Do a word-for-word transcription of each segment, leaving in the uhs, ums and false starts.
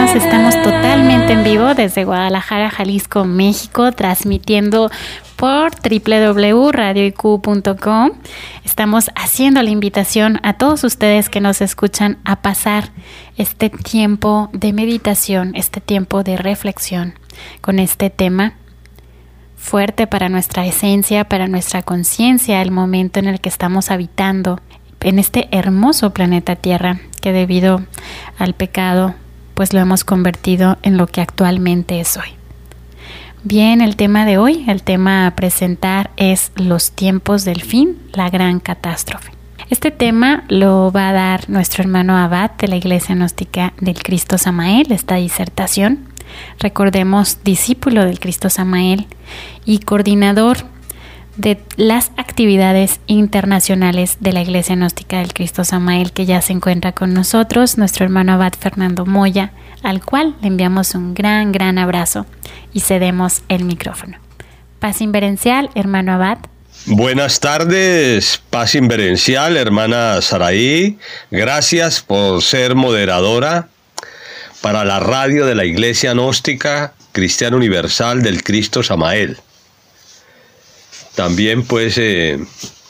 estamos? Estamos totalmente en vivo desde Guadalajara, Jalisco, México, transmitiendo por doble u doble u doble u punto radio i cu punto com. Estamos haciendo la invitación a todos ustedes que nos escuchan a pasar este tiempo de meditación, este tiempo de reflexión con este tema fuerte para nuestra esencia, para nuestra conciencia, el momento en el que estamos habitando en este hermoso planeta Tierra, que debido al pecado, pues lo hemos convertido en lo que actualmente es hoy. Bien, el tema de hoy, el tema a presentar es los tiempos del fin, la gran catástrofe. Este tema lo va a dar nuestro hermano Abad de la Iglesia Gnóstica del Cristo Samael, esta disertación. Recordemos, discípulo del Cristo Samael y coordinador de las actividades internacionales de la Iglesia Gnóstica del Cristo Samael, que ya se encuentra con nosotros, nuestro hermano Abad Fernando Moya, al cual le enviamos un gran, gran abrazo y cedemos el micrófono. Paz inverencial, hermano Abad. Buenas tardes, Paz inverencial, hermana Saraí. Gracias por ser moderadora para la radio de la Iglesia Gnóstica Cristiana Universal del Cristo Samael. También pues eh,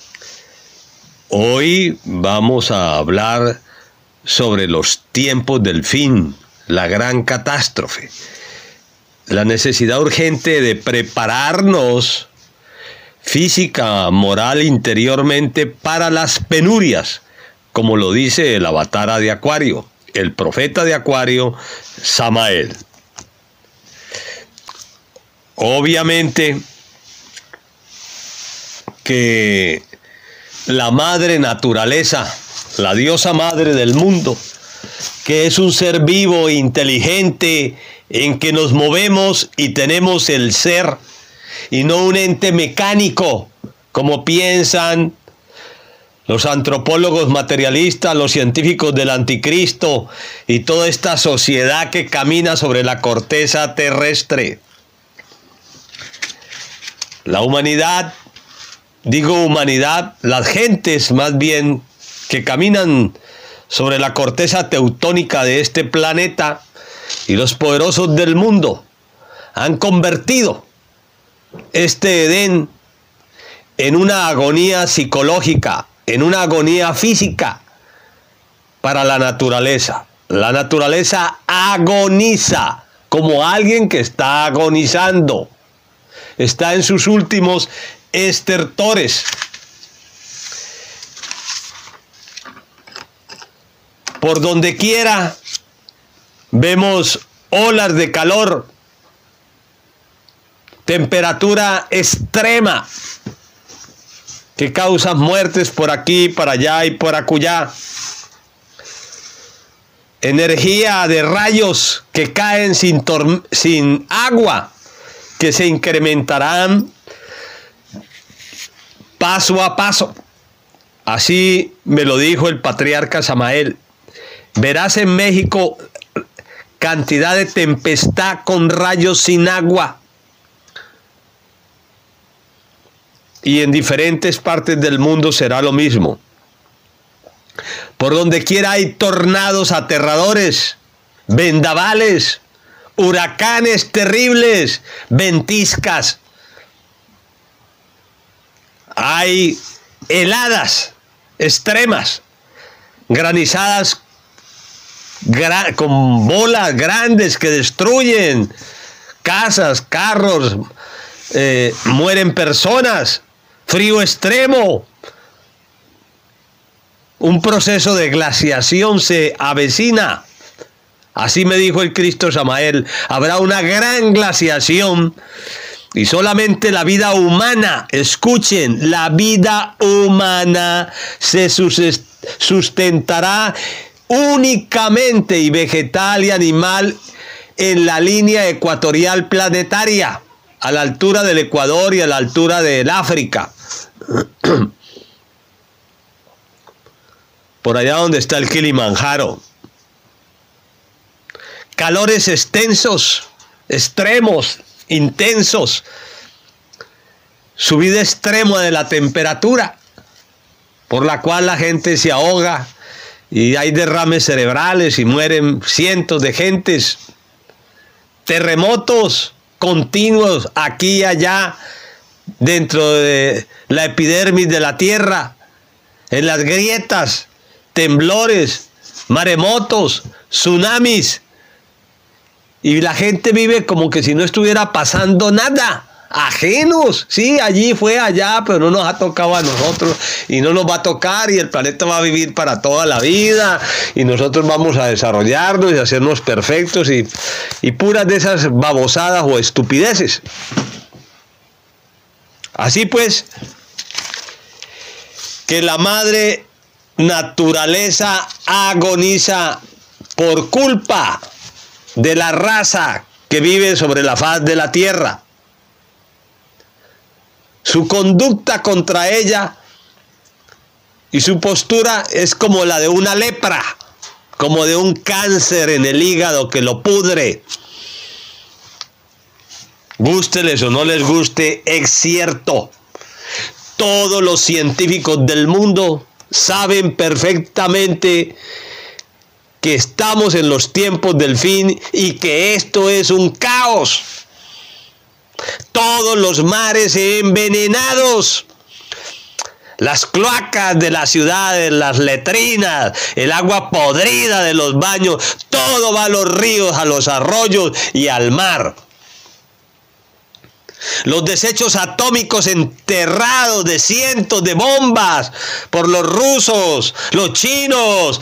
hoy vamos a hablar sobre los tiempos del fin, la gran catástrofe, la necesidad urgente de prepararnos física, moral, interiormente para las penurias, como lo dice el avatar de Acuario, el profeta de Acuario, Samael. Obviamente que la madre naturaleza, la diosa madre del mundo, que es un ser vivo e inteligente en que nos movemos y tenemos el ser, y no un ente mecánico, como piensan los antropólogos materialistas, los científicos del anticristo y toda esta sociedad que camina sobre la corteza terrestre. La humanidad, digo humanidad, las gentes más bien que caminan sobre la corteza teutónica de este planeta y los poderosos del mundo han convertido este Edén en una agonía psicológica, en una agonía física para la naturaleza. La naturaleza agoniza como alguien que está agonizando, está en sus últimos estertores. Por donde quiera vemos olas de calor, temperatura extrema que causan muertes por aquí, para allá y por acullá. Energía de rayos que caen sin, sin agua, que se incrementarán paso a paso. Así me lo dijo el patriarca Samael. Verás en México cantidad de tempestad con rayos sin agua. Y en diferentes partes del mundo será lo mismo. Por donde quiera hay tornados aterradores, vendavales, huracanes terribles, ventiscas. Hay heladas extremas, granizadas gra- con bolas grandes que destruyen casas, carros, eh, mueren personas, frío extremo. Un proceso de glaciación se avecina. Así me dijo el Cristo Samael. Habrá una gran glaciación y solamente la vida humana, escuchen, la vida humana se sustentará únicamente, y vegetal y animal, en la línea ecuatorial planetaria, a la altura del Ecuador y a la altura del África. Por allá donde está el Kilimanjaro. Calores extensos, extremos, intensos. Subida extrema de la temperatura, por la cual la gente se ahoga y hay derrames cerebrales y mueren cientos de gentes. Terremotos continuos aquí y allá dentro de la epidermis de la tierra, en las grietas, temblores, maremotos, tsunamis, y la gente vive como que si no estuviera pasando nada. Ajenos, sí, allí fue allá, pero no nos ha tocado a nosotros y no nos va a tocar, y el planeta va a vivir para toda la vida y nosotros vamos a desarrollarnos y a hacernos perfectos y, y puras de esas babosadas o estupideces. Así pues, que la madre naturaleza agoniza por culpa de la raza que vive sobre la faz de la tierra. Su conducta contra ella y su postura es como la de una lepra, como de un cáncer en el hígado que lo pudre. Gústeles o no les guste, es cierto. Todos los científicos del mundo saben perfectamente que estamos en los tiempos del fin y que esto es un caos. Todos los mares envenenados, las cloacas de las ciudades, las letrinas, el agua podrida de los baños, todo va a los ríos, a los arroyos y al mar. Los desechos atómicos enterrados de cientos de bombas por los rusos, los chinos,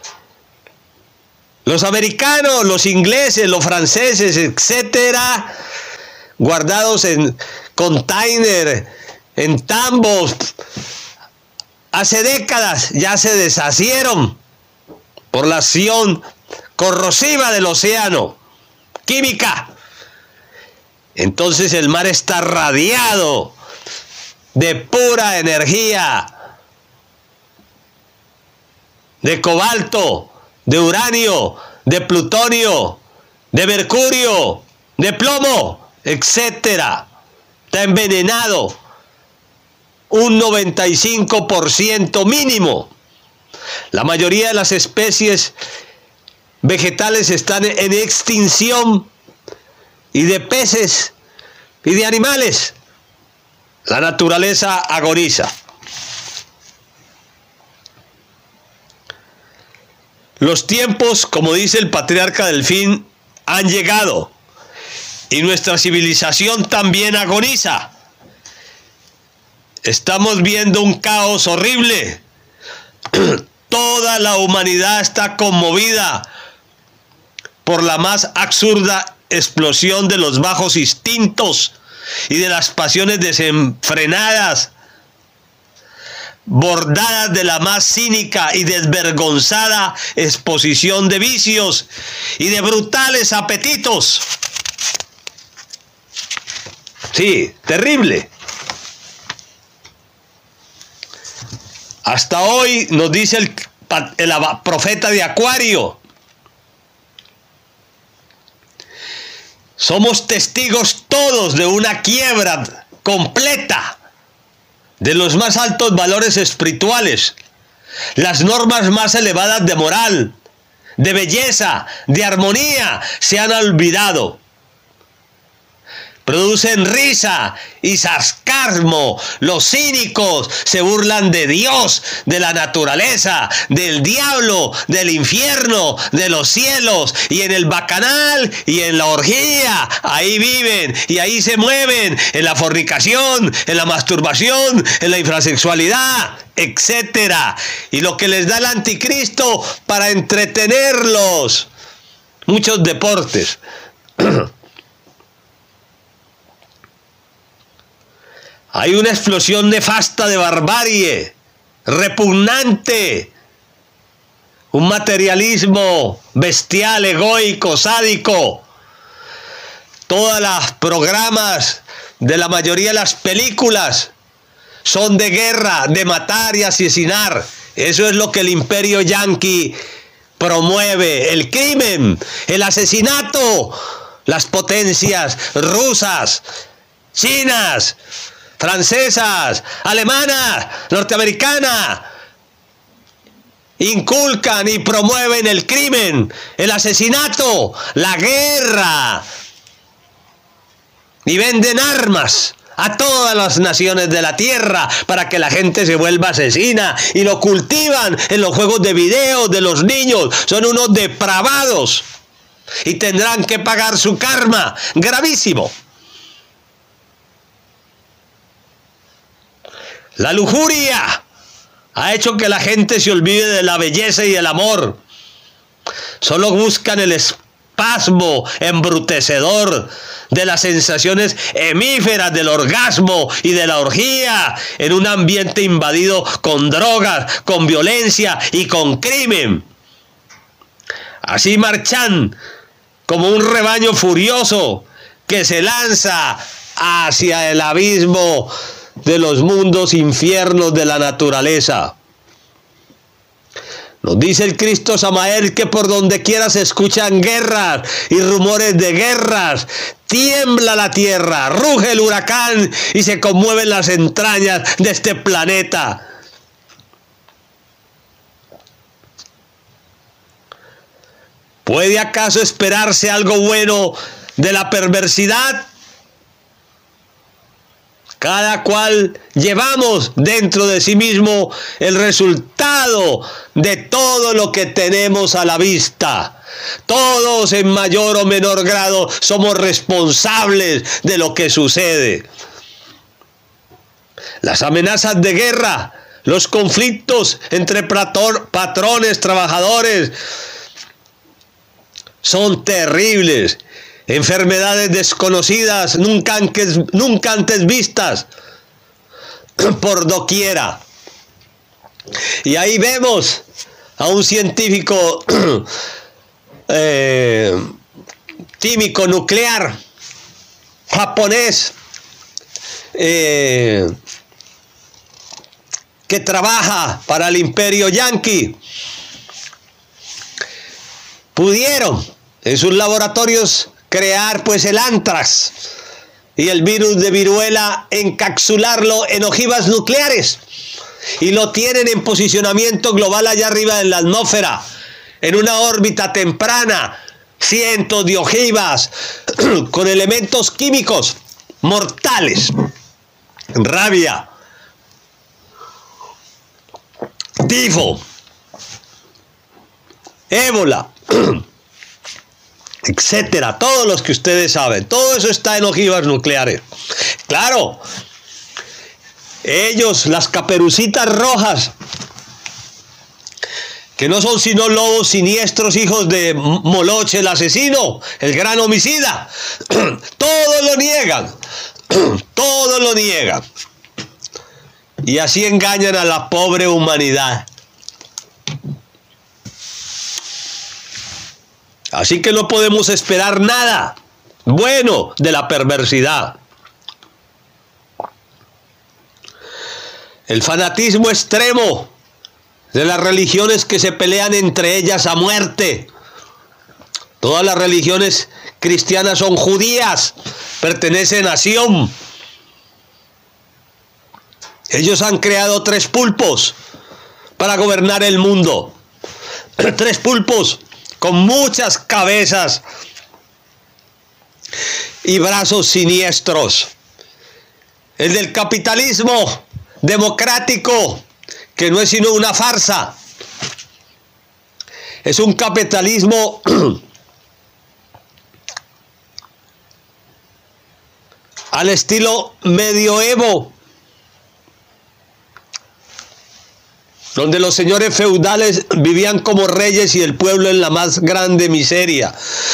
los americanos, los ingleses, los franceses, etcétera, guardados en container, en tambos, hace décadas ya se deshacieron por la acción corrosiva del océano, química. Entonces el mar está radiado de pura energía, de cobalto, de uranio, de plutonio, de mercurio, de plomo, etcétera. Está envenenado un noventa y cinco por ciento mínimo. La mayoría de las especies vegetales están en extinción, y de peces y de animales. La naturaleza agoniza. Los tiempos, como dice el patriarca Delfín, han llegado. Y nuestra civilización también agoniza. Estamos viendo un caos horrible. Toda la humanidad está conmovida por la más absurda explosión de los bajos instintos y de las pasiones desenfrenadas, bordadas de la más cínica y desvergonzada exposición de vicios y de brutales apetitos. Sí, terrible. Hasta hoy nos dice el, el profeta de Acuario: somos testigos todos de una quiebra completa de los más altos valores espirituales, las normas más elevadas de moral, de belleza, de armonía, se han olvidado. Producen risa y sarcasmo. Los cínicos se burlan de Dios, de la naturaleza, del diablo, del infierno, de los cielos, y en el bacanal y en la orgía. Ahí viven y ahí se mueven, en la fornicación, en la masturbación, en la infrasexualidad, etcétera. Y lo que les da el anticristo para entretenerlos: muchos deportes. Hay una explosión nefasta de barbarie, repugnante, un materialismo bestial, egoico, sádico. Todos los programas de la mayoría de las películas son de guerra, de matar y asesinar. Eso es lo que el imperio yanqui promueve: el crimen, el asesinato. Las potencias rusas, chinas, francesas, alemanas, norteamericanas inculcan y promueven el crimen, el asesinato, la guerra, y venden armas a todas las naciones de la tierra para que la gente se vuelva asesina, y lo cultivan en los juegos de video de los niños. Son unos depravados y tendrán que pagar su karma gravísimo. La lujuria ha hecho que la gente se olvide de la belleza y el amor. Solo buscan el espasmo embrutecedor de las sensaciones hemíferas del orgasmo y de la orgía en un ambiente invadido con drogas, con violencia y con crimen. Así marchan como un rebaño furioso que se lanza hacia el abismo de los mundos infiernos de la naturaleza. Nos dice el Cristo Samael que por donde quiera se escuchan guerras y rumores de guerras. Tiembla la tierra, ruge el huracán y se conmueven las entrañas de este planeta. ¿Puede acaso esperarse algo bueno de la perversidad? Cada cual llevamos dentro de sí mismo el resultado de todo lo que tenemos a la vista. Todos en mayor o menor grado somos responsables de lo que sucede. Las amenazas de guerra, los conflictos entre patrones, trabajadores, son terribles. Enfermedades desconocidas, nunca antes, nunca antes vistas, por doquiera. Y ahí vemos a un científico eh, químico nuclear japonés eh, que trabaja para el imperio yanqui. Pudieron en sus laboratorios crear pues el antrax y el virus de viruela, encapsularlo en ojivas nucleares, y lo tienen en posicionamiento global allá arriba en la atmósfera, en una órbita temprana, cientos de ojivas con elementos químicos mortales, rabia, tifo, ébola, etcétera, todos los que ustedes saben. Todo eso está en ojivas nucleares. Claro, ellos, las caperucitas rojas, que no son sino lobos siniestros, hijos de Moloch el asesino, el gran homicida, todo lo niegan, todo lo niegan, y así engañan a la pobre humanidad. Así que no podemos esperar nada bueno de la perversidad. El fanatismo extremo de las religiones que se pelean entre ellas a muerte. Todas las religiones cristianas son judías, pertenecen a Sion. Ellos han creado tres pulpos para gobernar el mundo. Tres pulpos con muchas cabezas y brazos siniestros. El del capitalismo democrático, que no es sino una farsa. Es un capitalismo al estilo medioevo, donde los señores feudales vivían como reyes y el pueblo en la más grande miseria.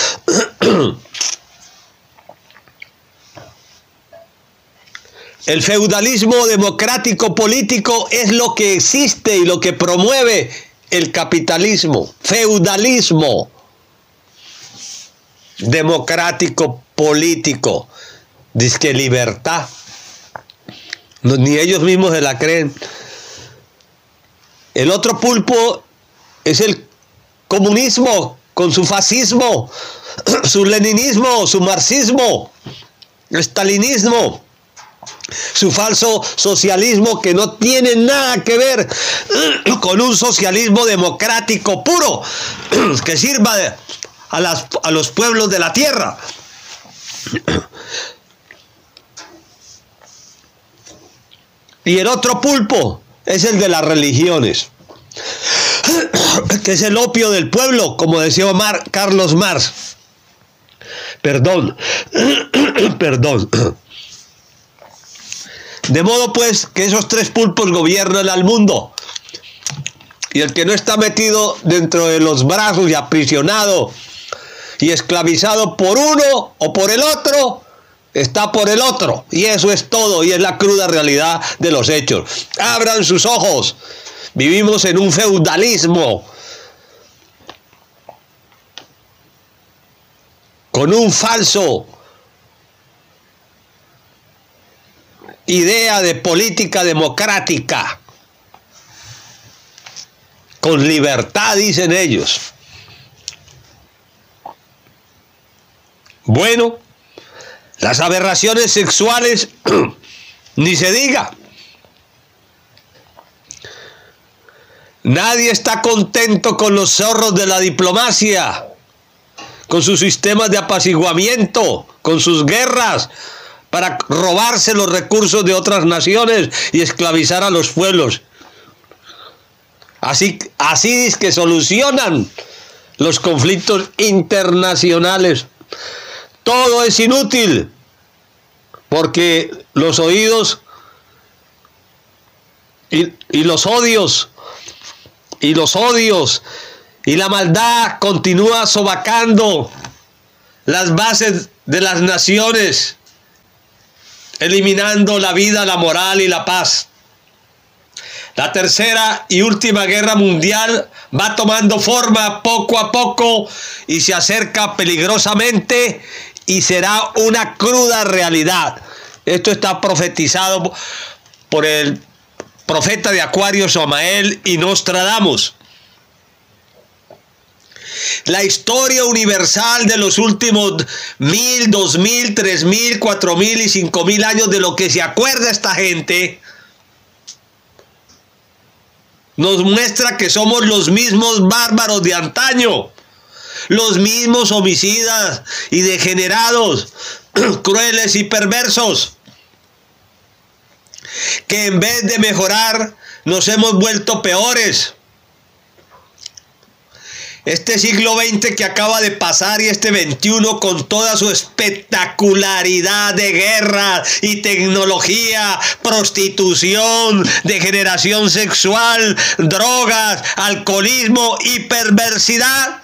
El feudalismo democrático político es lo que existe y lo que promueve el capitalismo. Feudalismo democrático político. Dice que libertad. No, ni ellos mismos se la creen. El otro pulpo es el comunismo con su fascismo, su leninismo, su marxismo, el stalinismo. Su falso socialismo que no tiene nada que ver con un socialismo democrático puro que sirva a, las, a los pueblos de la tierra. Y el otro pulpo es el de las religiones, que es el opio del pueblo, como decía Omar, Carlos Marx. Perdón, perdón. De modo pues que esos tres pulpos gobiernan al mundo. Y el que no está metido dentro de los brazos y aprisionado y esclavizado por uno o por el otro, está por el otro. Y eso es todo, y es la cruda realidad de los hechos. Abran sus ojos. Vivimos en un feudalismo con un falso idea de política democrática, con libertad, dicen ellos. Bueno, las aberraciones sexuales, ni se diga. Nadie está contento con los zorros de la diplomacia, con sus sistemas de apaciguamiento, con sus guerras, para robarse los recursos de otras naciones y esclavizar a los pueblos. Así, así es que solucionan los conflictos internacionales. Todo es inútil, porque los oídos y, y los odios, y los odios, y la maldad continúa sobacando las bases de las naciones, eliminando la vida, la moral y la paz. La tercera y última guerra mundial va tomando forma poco a poco y se acerca peligrosamente y será una cruda realidad. Esto está profetizado por el profeta de Acuario, Samael y Nostradamus. La historia universal de los últimos mil, dos mil, tres mil, cuatro mil y cinco mil años, de lo que se acuerda esta gente, nos muestra que somos los mismos bárbaros de antaño, los mismos homicidas y degenerados, crueles y perversos, que en vez de mejorar nos hemos vuelto peores. Este siglo veinte que acaba de pasar y este veintiuno, con toda su espectacularidad de guerra y tecnología, prostitución, degeneración sexual, drogas, alcoholismo y perversidad,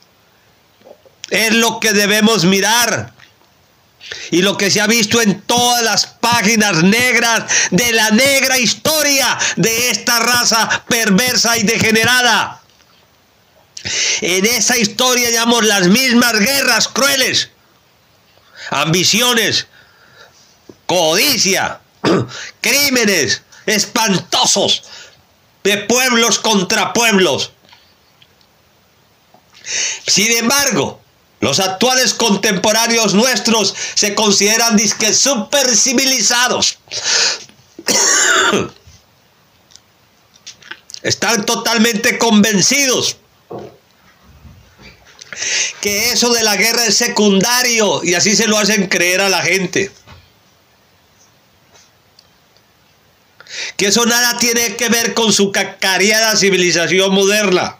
es lo que debemos mirar. Y lo que se ha visto en todas las páginas negras de la negra historia de esta raza perversa y degenerada. En esa historia hallamos las mismas guerras crueles, ambiciones, codicia, crímenes espantosos de pueblos contra pueblos. Sin embargo, los actuales contemporáneos nuestros se consideran disque supercivilizados. Están totalmente convencidos que eso de la guerra es secundario, y así se lo hacen creer a la gente. Que eso nada tiene que ver con su cacareada civilización moderna.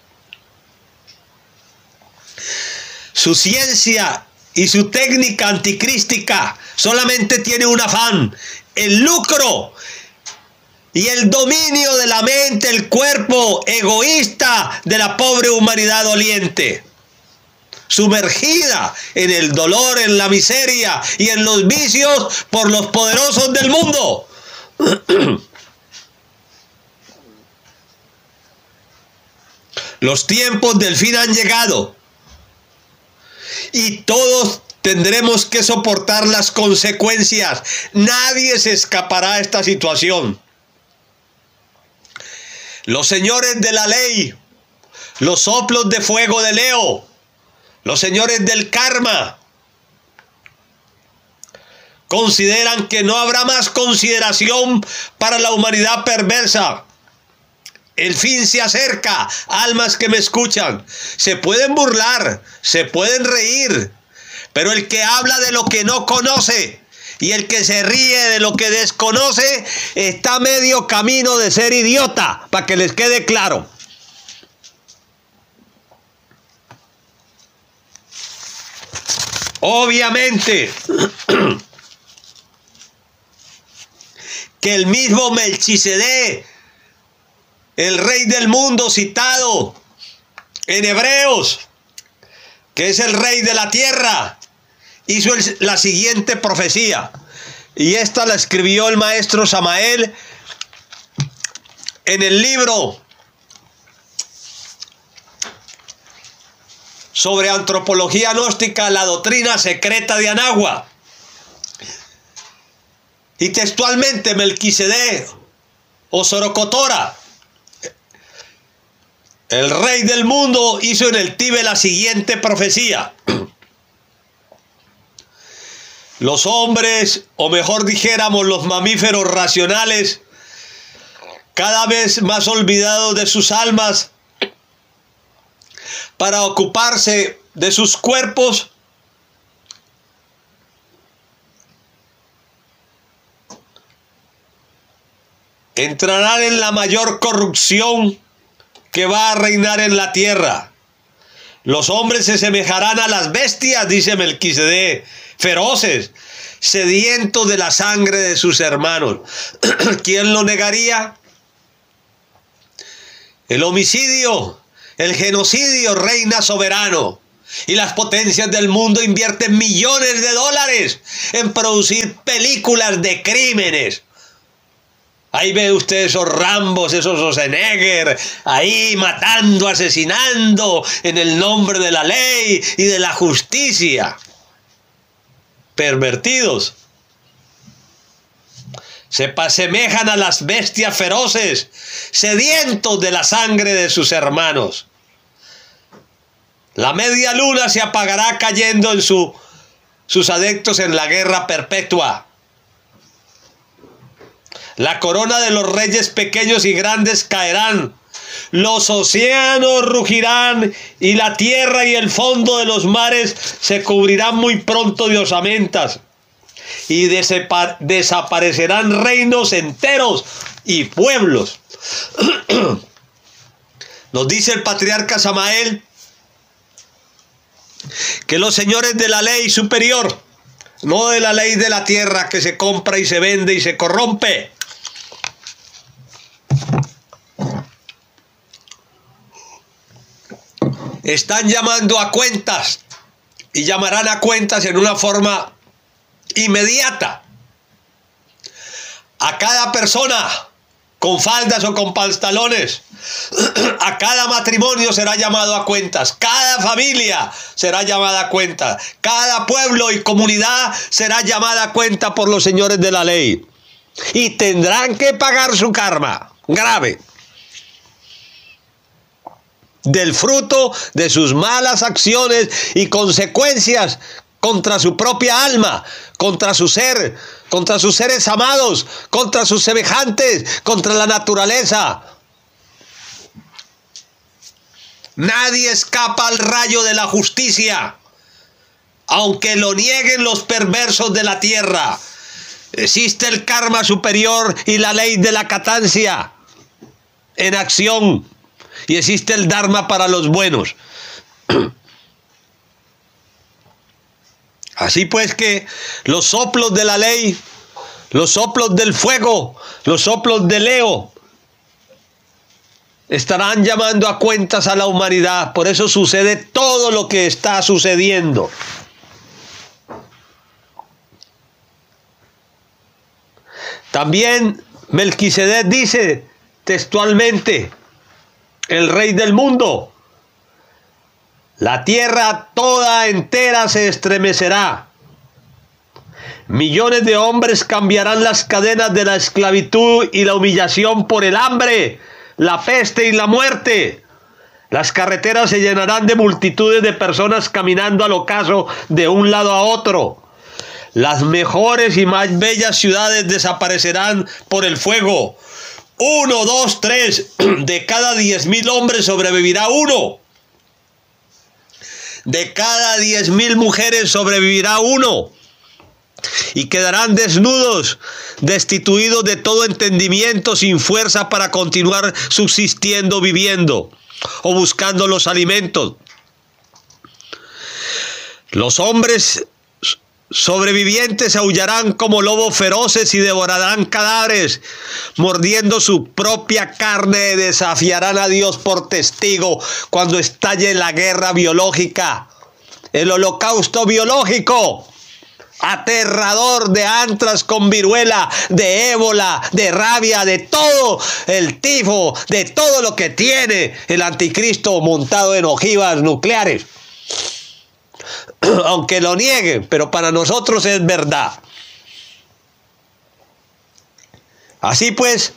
Su ciencia y su técnica anticrística solamente tiene un afán: el lucro y el dominio de la mente, el cuerpo egoísta de la pobre humanidad doliente, sumergida en el dolor, en la miseria y en los vicios por los poderosos del mundo. Los tiempos del fin han llegado y todos tendremos que soportar las consecuencias. Nadie se escapará de esta situación. Los señores de la ley, los soplos de fuego de Leo, los señores del karma, consideran que no habrá más consideración para la humanidad perversa. El fin se acerca, almas que me escuchan. Se pueden burlar, se pueden reír, pero el que habla de lo que no conoce y el que se ríe de lo que desconoce está a medio camino de ser idiota, para que les quede claro. Obviamente que el mismo Melquisedec, el rey del mundo citado en Hebreos, que es el rey de la tierra, hizo el, la siguiente profecía, y esta la escribió el maestro Samael en el libro sobre antropología gnóstica, la doctrina secreta de Anagua. Y textualmente Melquisedec o Sorocotora, el rey del mundo, hizo en el Tíbet la siguiente profecía. Los hombres, o mejor dijéramos los mamíferos racionales, cada vez más olvidados de sus almas para ocuparse de sus cuerpos, entrarán en la mayor corrupción que va a reinar en la tierra. Los hombres se semejarán a las bestias, dice Melquisedec, feroces, sedientos de la sangre de sus hermanos. ¿Quién lo negaría? El homicidio, el genocidio reina soberano, y las potencias del mundo invierten millones de dólares en producir películas de crímenes. Ahí ve usted esos Rambos, esos Schwarzenegger, ahí matando, asesinando en el nombre de la ley y de la justicia. Pervertidos. Se asemejan a las bestias feroces, sedientos de la sangre de sus hermanos. La media luna se apagará cayendo en su, sus adeptos en la guerra perpetua. La corona de los reyes pequeños y grandes caerán. Los océanos rugirán y la tierra y el fondo de los mares se cubrirán muy pronto de osamentas. Y desaparecerán reinos enteros y pueblos. Nos dice el patriarca Samael que los señores de la ley superior, no de la ley de la tierra que se compra y se vende y se corrompe, están llamando a cuentas y llamarán a cuentas en una forma inmediata a cada persona con faldas o con pantalones. A cada matrimonio será llamado a cuentas, cada familia será llamada a cuentas, cada pueblo y comunidad será llamada a cuenta por los señores de la ley, y tendrán que pagar su karma grave del fruto de sus malas acciones y consecuencias contra su propia alma, contra su ser, contra sus seres amados, contra sus semejantes, contra la naturaleza. Nadie escapa al rayo de la justicia, aunque lo nieguen los perversos de la tierra. Existe el karma superior y la ley de la catancia en acción, y existe el dharma para los buenos. Así pues que los soplos de la ley, los soplos del fuego, los soplos de Leo, estarán llamando a cuentas a la humanidad. Por eso sucede todo lo que está sucediendo. También Melquisedec dice textualmente, el rey del mundo, la tierra toda entera se estremecerá. Millones de hombres cambiarán las cadenas de la esclavitud y la humillación por el hambre, la peste y la muerte. Las carreteras se llenarán de multitudes de personas caminando al ocaso de un lado a otro. Las mejores y más bellas ciudades desaparecerán por el fuego. Uno, dos, tres, de cada diez mil hombres sobrevivirá uno. De cada diez mil mujeres sobrevivirá uno. Y quedarán desnudos, destituidos de todo entendimiento, sin fuerza para continuar subsistiendo, viviendo o buscando los alimentos. Los hombres sobrevivientes aullarán como lobos feroces y devorarán cadáveres, mordiendo su propia carne, desafiarán a Dios por testigo cuando estalle la guerra biológica, el holocausto biológico, aterrador, de antras con viruela, de ébola, de rabia, de todo el tifo, de todo lo que tiene el anticristo montado en ojivas nucleares. Aunque lo nieguen, pero para nosotros es verdad. Así pues,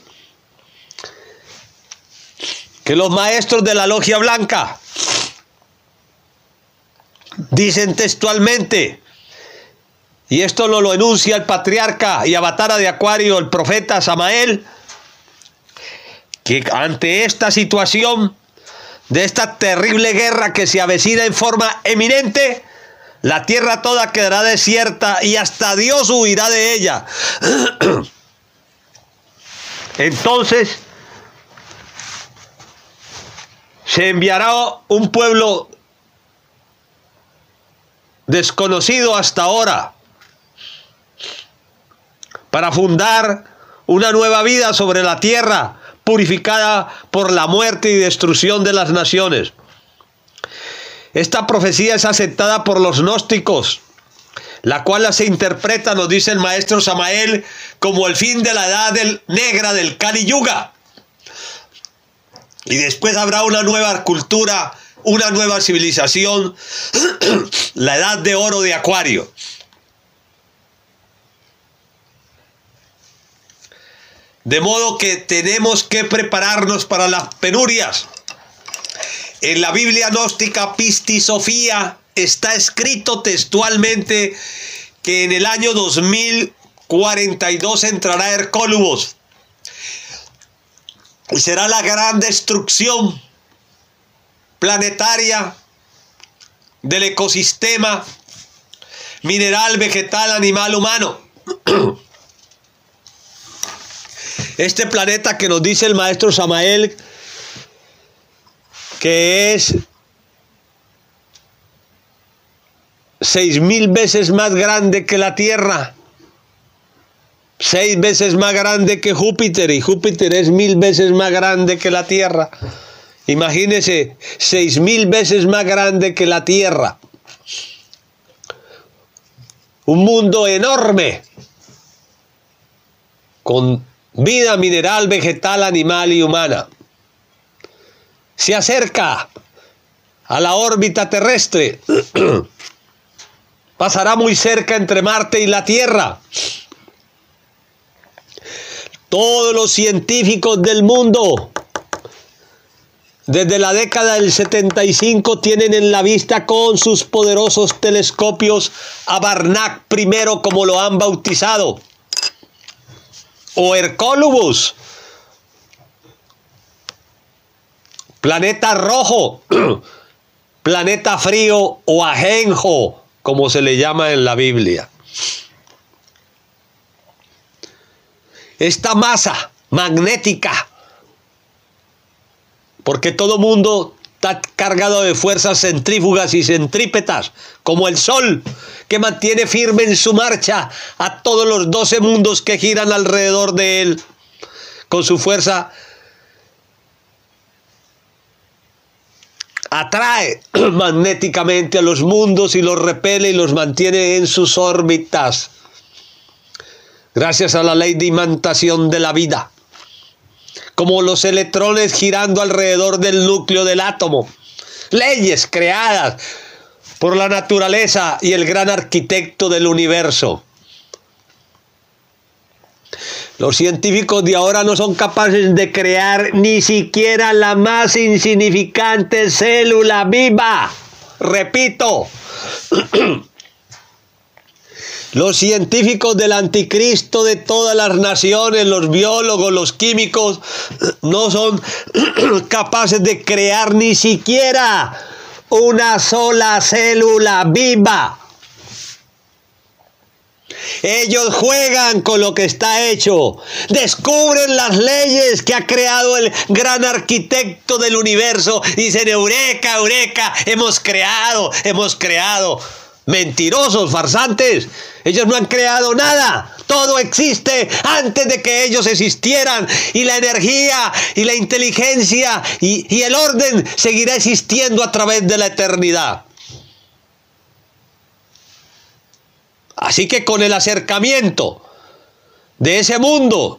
que los maestros de la Logia Blanca dicen textualmente, y esto lo, lo enuncia el patriarca y avatara de Acuario, el profeta Samael, que ante esta situación de esta terrible guerra que se avecina en forma eminente, la tierra toda quedará desierta y hasta Dios huirá de ella. Entonces se enviará un pueblo desconocido hasta ahora para fundar una nueva vida sobre la tierra, purificada por la muerte y destrucción de las naciones. Esta profecía es aceptada por los gnósticos, la cual se interpreta, nos dice el maestro Samael, como el fin de la edad del, negra del Kali Yuga. Y después habrá una nueva cultura, una nueva civilización, la edad de oro de Acuario. De modo que tenemos que prepararnos para las penurias. En la Biblia gnóstica Pistisofía está escrito textualmente que en el año dos mil cuarenta y dos entrará Hercólubos y será la gran destrucción planetaria del ecosistema mineral, vegetal, animal, humano. Este planeta que nos dice el maestro Samael que es seis mil veces más grande que la Tierra, seis veces más grande que Júpiter, y Júpiter es mil veces más grande que la Tierra. Imagínense, seis mil veces más grande que la Tierra. Un mundo enorme, con vida mineral, vegetal, animal y humana. Se acerca a la órbita terrestre. Pasará muy cerca entre Marte y la Tierra. Todos los científicos del mundo, desde la década del setenta y cinco, tienen en la vista con sus poderosos telescopios a Barnac primero, como lo han bautizado, o Hercólubus, planeta rojo, planeta frío o ajenjo, como se le llama en la Biblia. Esta masa magnética, porque todo mundo está cargado de fuerzas centrífugas y centrípetas, como el Sol, que mantiene firme en su marcha a todos los doce mundos que giran alrededor de él, con su fuerza atrae magnéticamente a los mundos y los repele y los mantiene en sus órbitas, gracias a la ley de imantación de la vida, como los electrones girando alrededor del núcleo del átomo, leyes creadas por la naturaleza y el gran arquitecto del universo. Los científicos de ahora no son capaces de crear ni siquiera la más insignificante célula viva. Repito, Los científicos del anticristo de todas las naciones, los biólogos, los químicos, no son capaces de crear ni siquiera una sola célula viva. Ellos juegan con lo que está hecho, descubren las leyes que ha creado el gran arquitecto del universo, dicen eureka, eureka, hemos creado, hemos creado. Mentirosos, farsantes, ellos no han creado nada, todo existe antes de que ellos existieran, y la energía y la inteligencia y, y el orden seguirá existiendo a través de la eternidad. Así que con el acercamiento de ese mundo,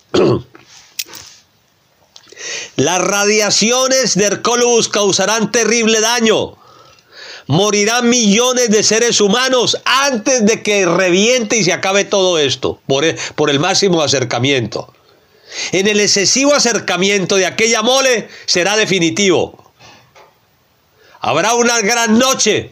las radiaciones de Hercólubus causarán terrible daño. Morirán millones de seres humanos antes de que reviente y se acabe todo esto, por el, por el máximo acercamiento. En el excesivo acercamiento de aquella mole será definitivo. Habrá una gran noche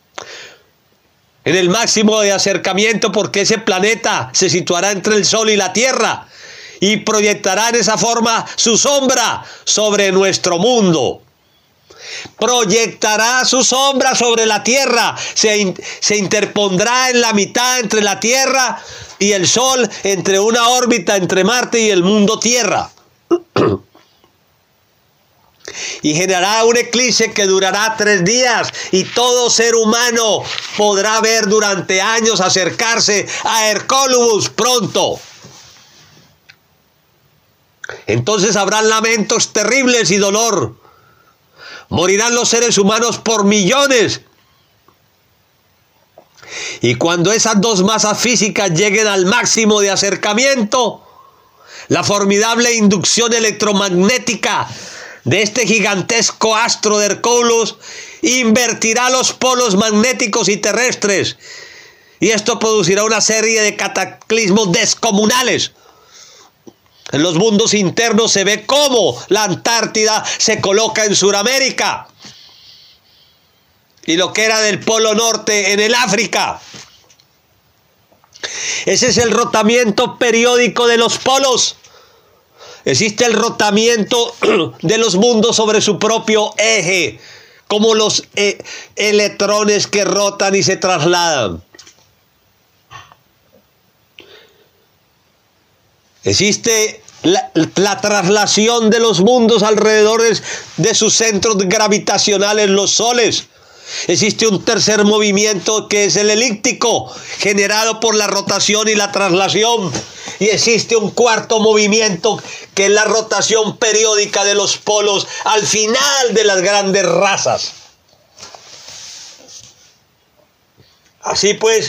en el máximo de acercamiento, porque ese planeta se situará entre el Sol y la Tierra y proyectará en esa forma su sombra sobre nuestro mundo. Proyectará su sombra sobre la Tierra, se, in, se interpondrá en la mitad entre la Tierra y el Sol, entre una órbita entre Marte y el mundo Tierra. Y generará un eclipse que durará tres días, y todo ser humano podrá ver durante años acercarse a Hercólubus pronto. Entonces habrán lamentos terribles y dolor. Morirán los seres humanos por millones. Y cuando esas dos masas físicas lleguen al máximo de acercamiento, la formidable inducción electromagnética de este gigantesco astro de Hercólubus invertirá los polos magnéticos y terrestres, y esto producirá una serie de cataclismos descomunales. En los mundos internos se ve cómo la Antártida se coloca en Sudamérica y lo que era del Polo Norte en el África. Ese es el rotamiento periódico de los polos. Existe el rotamiento de los mundos sobre su propio eje, como los e- electrones que rotan y se trasladan. Existe la, la traslación de los mundos alrededor de, de sus centros gravitacionales, los soles. Existe un tercer movimiento que es el elíptico, generado por la rotación y la traslación. Y existe un cuarto movimiento que es la rotación periódica de los polos al final de las grandes razas. Así pues,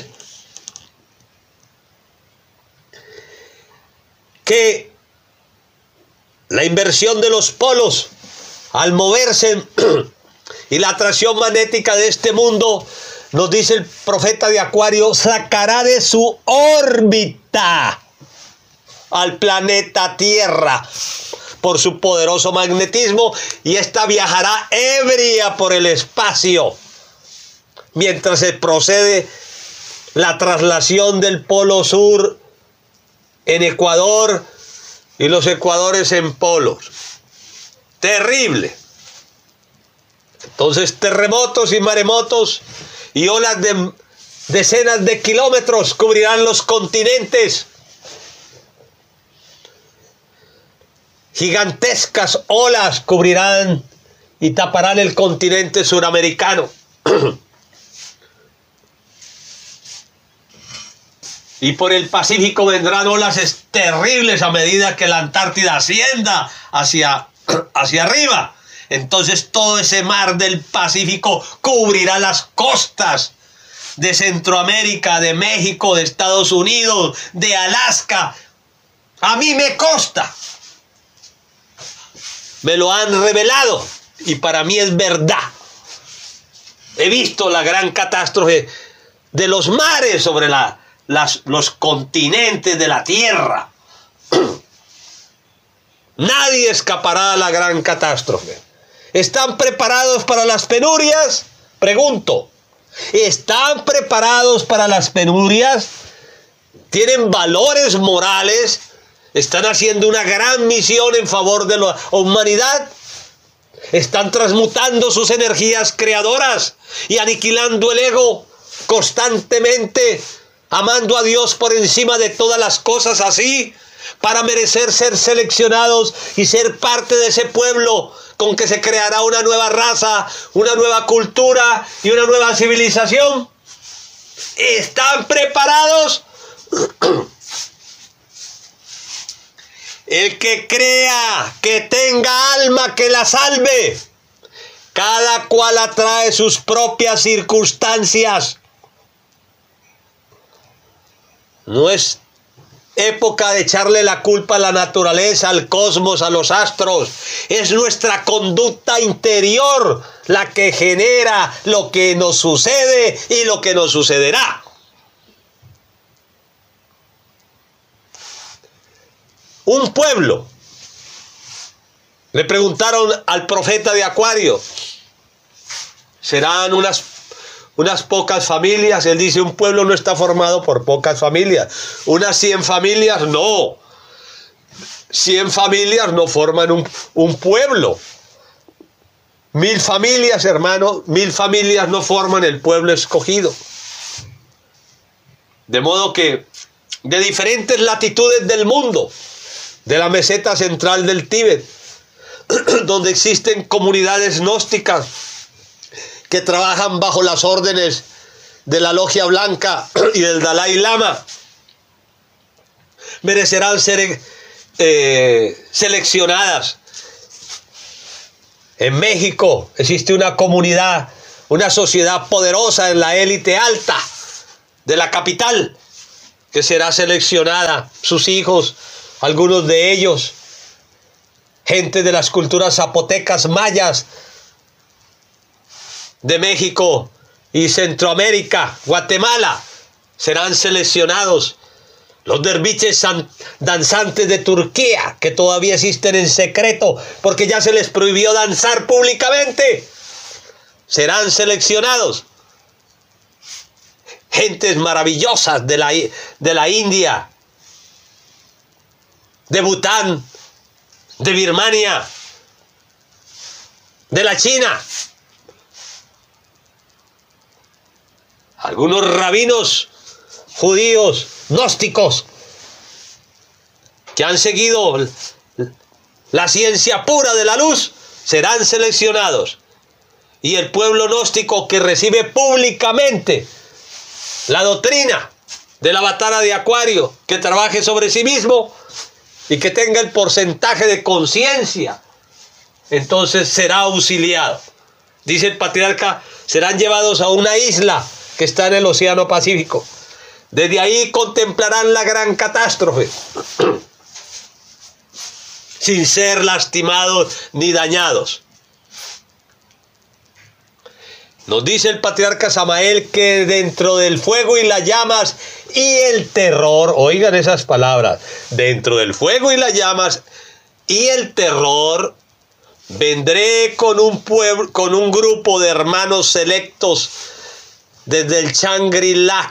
que la inversión de los polos al moverse y la atracción magnética de este mundo, nos dice el profeta de Acuario, sacará de su órbita al planeta Tierra por su poderoso magnetismo, y ésta viajará ebria por el espacio mientras se procede la traslación del polo sur en Ecuador y los ecuadores en polos. Terrible. Entonces terremotos y maremotos y olas de decenas de kilómetros cubrirán los continentes. Gigantescas olas cubrirán y taparán el continente suramericano. Y por el Pacífico vendrán olas terribles a medida que la Antártida ascienda hacia, hacia arriba. Entonces todo ese mar del Pacífico cubrirá las costas de Centroamérica, de México, de Estados Unidos, de Alaska. A mí me consta. Me lo han revelado y para mí es verdad. He visto la gran catástrofe de los mares sobre la, las, los continentes de la Tierra. Nadie escapará a la gran catástrofe. ¿Están preparados para las penurias? Pregunto. ¿Están preparados para las penurias? tienen valores morales, están haciendo una gran misión en favor de la humanidad. Están transmutando sus energías creadoras y aniquilando el ego constantemente, amando a Dios por encima de todas las cosas, así para merecer ser seleccionados y ser parte de ese pueblo con que se creará una nueva raza, una nueva cultura y una nueva civilización. ¿Están preparados? El que crea que tenga alma que la salve. Cada cual atrae sus propias circunstancias. No es época de echarle la culpa a la naturaleza, al cosmos, a los astros. Es nuestra conducta interior la que genera lo que nos sucede y lo que nos sucederá. Un pueblo. Le preguntaron al profeta de Acuario, ¿serán unas, unas pocas familias? Él dice, un pueblo no está formado por pocas familias. Unas cien familias, no. Cien familias no forman un, un pueblo. Mil familias, hermano, mil familias no forman el pueblo escogido. De modo que de diferentes latitudes del mundo, de la meseta central del Tíbet, donde existen comunidades gnósticas que trabajan bajo las órdenes de la Logia Blanca y del Dalai Lama, merecerán ser eh, seleccionadas. En México existe una comunidad, una sociedad poderosa en la élite alta de la capital, que será seleccionada, sus hijos, algunos de ellos, gente de las culturas zapotecas, mayas, de México y Centroamérica, Guatemala, serán seleccionados. Los derviches danzantes de Turquía, que todavía existen en secreto, porque ya se les prohibió danzar públicamente, serán seleccionados. Gentes maravillosas de la, de la India, de Bután, de Birmania, de la China. Algunos rabinos judíos, gnósticos, que han seguido la ciencia pura de la luz, serán seleccionados. Y el pueblo gnóstico que recibe públicamente la doctrina del avatar de Acuario, que trabaje sobre sí mismo y que tenga el porcentaje de conciencia, entonces será auxiliado. Dice el patriarca, serán llevados a una isla que está en el Océano Pacífico. Desde ahí contemplarán la gran catástrofe, sin ser lastimados ni dañados. Nos dice el patriarca Samael que dentro del fuego y las llamas y el terror, oigan esas palabras, dentro del fuego y las llamas y el terror, vendré con un pueblo, con un grupo de hermanos selectos desde el Shangri-La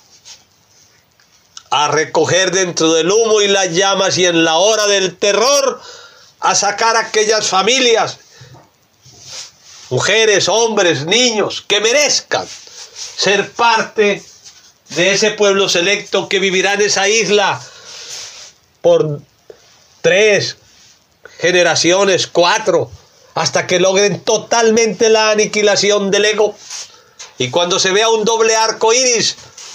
a recoger dentro del humo y las llamas y en la hora del terror a sacar a aquellas familias, mujeres, hombres, niños, que merezcan ser parte de ese pueblo selecto que vivirá en esa isla por tres generaciones, cuatro, hasta que logren totalmente la aniquilación del ego. Y cuando se vea un doble arco iris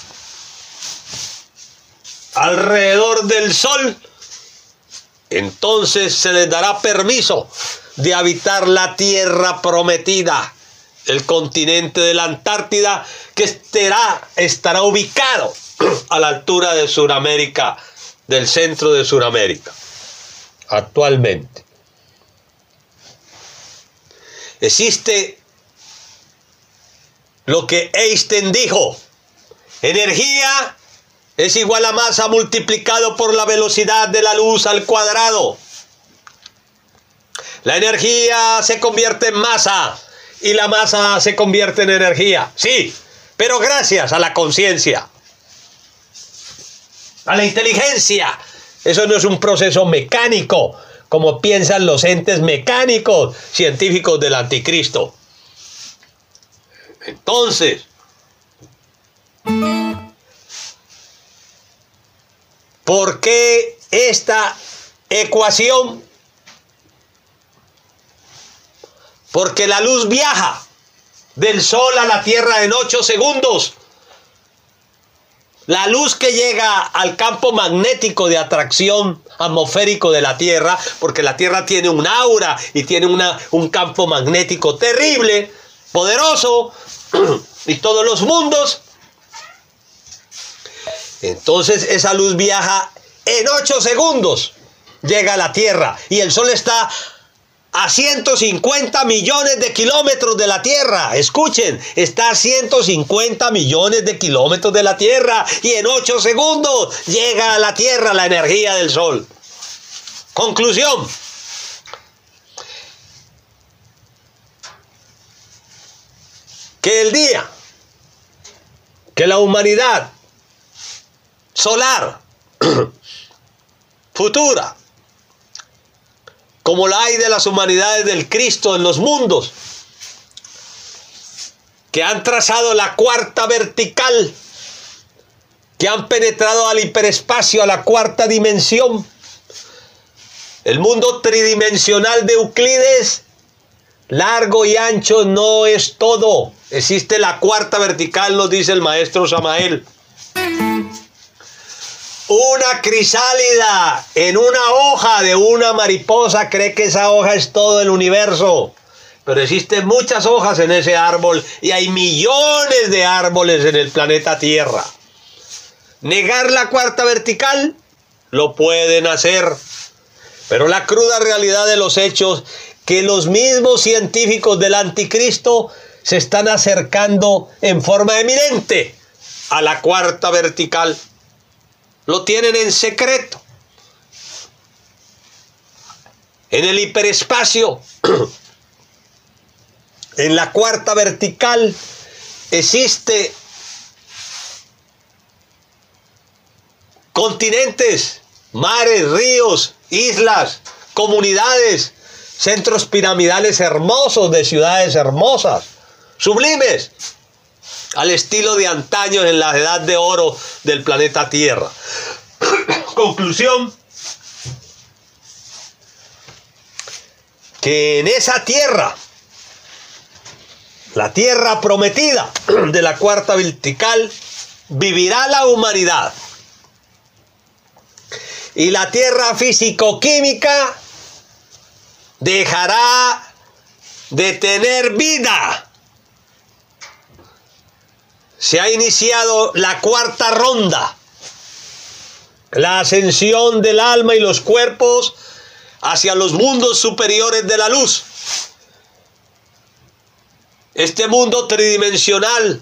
alrededor del sol, entonces se les dará permiso de habitar la tierra prometida, el continente de la Antártida, que estará, estará ubicado a la altura de Sudamérica, del centro de Sudamérica, actualmente. Existe lo que Einstein dijo: energía es igual a masa multiplicado por la velocidad de la luz al cuadrado. La energía se convierte en masa y la masa se convierte en energía. Sí, pero gracias a la conciencia. a la inteligencia. Eso no es un proceso mecánico, como piensan los entes mecánicos científicos del anticristo. Entonces, ¿por qué esta ecuación? Porque la luz viaja del Sol a la Tierra en ocho segundos. La luz que llega al campo magnético de atracción atmosférico de la Tierra, porque la Tierra tiene un aura y tiene una, un campo magnético terrible, poderoso, y todos los mundos. Entonces esa luz viaja en ocho segundos, llega a la Tierra, y el Sol está a ciento cincuenta millones de kilómetros de la Tierra. Escuchen, está a ciento cincuenta millones de kilómetros de la Tierra, y en ocho segundos llega a la Tierra la energía del Sol. Conclusión. Que el día que la humanidad solar futura, como la hay de las humanidades del Cristo en los mundos, que han trazado la cuarta vertical, que han penetrado al hiperespacio, a la cuarta dimensión, el mundo tridimensional de Euclides, largo y ancho no es todo. Existe la cuarta vertical, nos dice el maestro Samael. Una crisálida en una hoja de una mariposa cree que esa hoja es todo el universo. Pero existen muchas hojas en ese árbol y hay millones de árboles en el planeta Tierra. Negar la cuarta vertical lo pueden hacer. Pero la cruda realidad de los hechos, que los mismos científicos del anticristo se están acercando en forma eminente a la cuarta vertical. Lo tienen en secreto. En el hiperespacio, en la cuarta vertical, existe continentes, mares, ríos, islas, comunidades, centros piramidales hermosos de ciudades hermosas, sublimes, al estilo de antaño en la edad de oro del planeta Tierra. Conclusión, que en esa tierra, la tierra prometida de la cuarta vertical, vivirá la humanidad. Y la tierra físico-química dejará de tener vida. Se ha iniciado la cuarta ronda, la ascensión del alma y los cuerpos hacia los mundos superiores de la luz. Este mundo tridimensional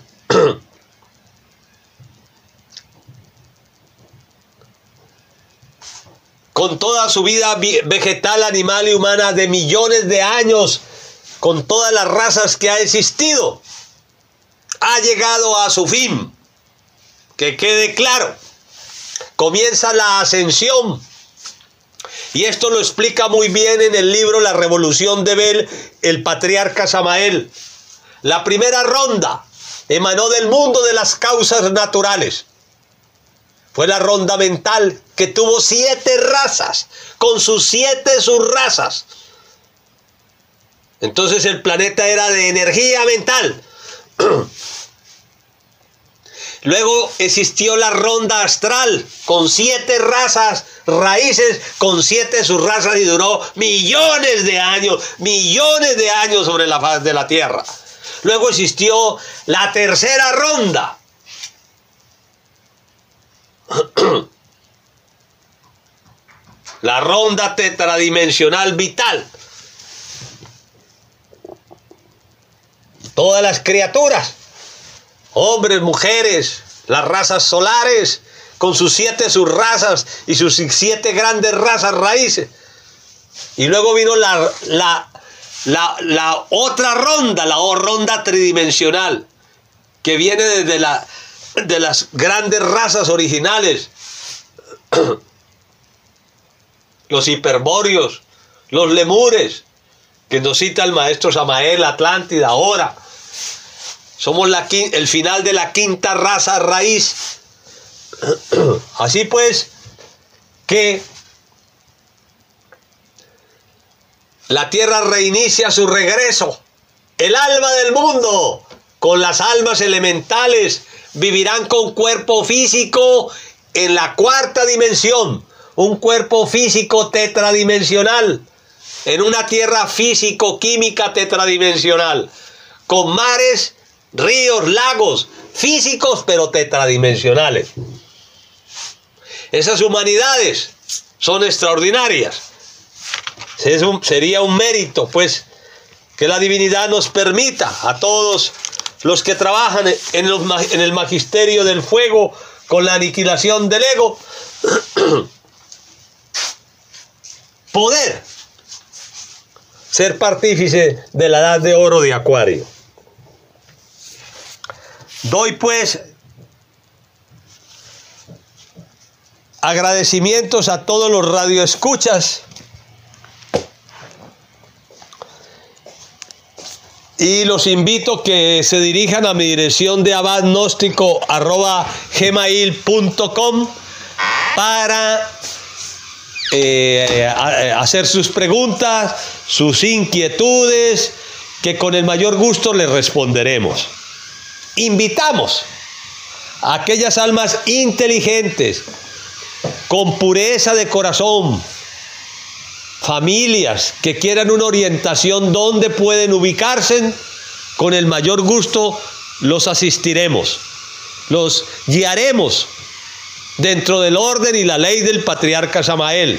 con toda su vida vegetal, animal y humana de millones de años, con todas las razas que ha existido, ha llegado a su fin. Que quede claro, comienza la ascensión, y esto lo explica muy bien en el libro La Revolución de Bel, el patriarca Samael. La primera ronda emanó del mundo de las causas naturales. Fue la ronda mental, que tuvo siete razas, con sus siete subrazas. Entonces el planeta era de energía mental. Luego existió la ronda astral, con siete razas, raíces, con siete subrazas, y duró millones de años, millones de años sobre la faz de la Tierra. Luego existió la tercera ronda, la ronda tetradimensional vital. Todas las criaturas, hombres, mujeres, las razas solares, con sus siete subrazas y sus siete grandes razas raíces. Y luego vino la, la, la, la otra ronda, la ronda tridimensional, que viene desde la, de las grandes razas originales, los hiperbóreos, los lemures, que nos cita el maestro Samael, Atlántida, ahora. Somos la, el final de la quinta raza raíz. Así pues, que la tierra reinicia su regreso. El alma del mundo, con las almas elementales, vivirán con cuerpo físico en la cuarta dimensión. Un cuerpo físico tetradimensional. En una tierra físico-química tetradimensional. Con mares, ríos, lagos, físicos pero tetradimensionales. Esas humanidades son extraordinarias. Es un, sería un mérito, pues, que la divinidad nos permita a todos los que trabajan en, los, en el magisterio del fuego con la aniquilación del ego, poder ser partícipe de la edad de oro de Acuario. Doy pues agradecimientos a todos los radioescuchas y los invito que se dirijan a mi dirección de abadgnóstico arroba gmail punto com para eh, hacer sus preguntas, sus inquietudes, que con el mayor gusto les responderemos. Invitamos a aquellas almas inteligentes, con pureza de corazón, familias que quieran una orientación donde pueden ubicarse, con el mayor gusto los asistiremos, los guiaremos dentro del orden y la ley del patriarca Samael.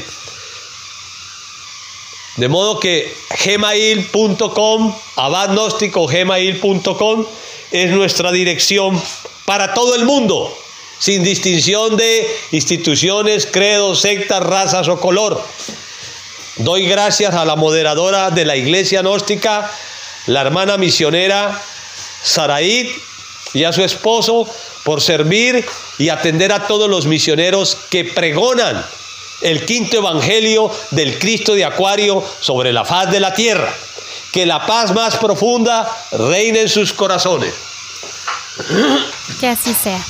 De modo que gmail punto com, abadgnóstico gmail punto com, es nuestra dirección para todo el mundo, sin distinción de instituciones, credos, sectas, razas o color. Doy gracias a la moderadora de la Iglesia Gnóstica, la hermana misionera Saraid, y a su esposo por servir y atender a todos los misioneros que pregonan el quinto evangelio del Cristo de Acuario sobre la faz de la tierra. Que la paz más profunda reine en sus corazones. Que así sea.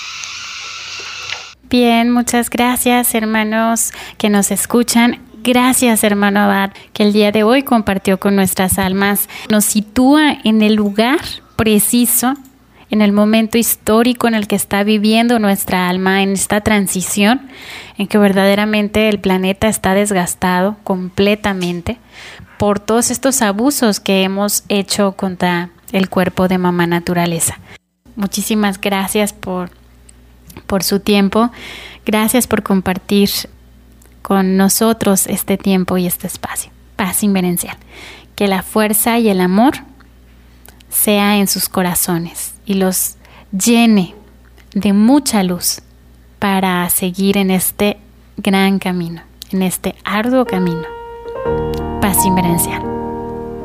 Bien, muchas gracias, hermanos que nos escuchan. Gracias, hermano Abad, que el día de hoy compartió con nuestras almas. Nos sitúa en el lugar preciso, en el momento histórico en el que está viviendo nuestra alma, en esta transición, en que verdaderamente el planeta está desgastado completamente por todos estos abusos que hemos hecho contra el cuerpo de mamá naturaleza. Muchísimas gracias por, por su tiempo. Gracias por compartir con nosotros este tiempo y este espacio. Paz inverencial. Que la fuerza y el amor sea en sus corazones y los llene de mucha luz para seguir en este gran camino, en este arduo camino. Paz inverencial.